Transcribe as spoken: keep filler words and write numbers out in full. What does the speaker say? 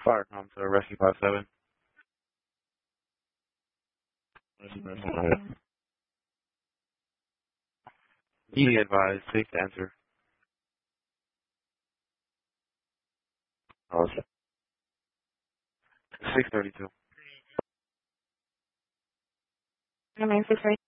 Fire com to Rescue five seven. Be advised, safe to enter. Oh, six thirty-two. nine six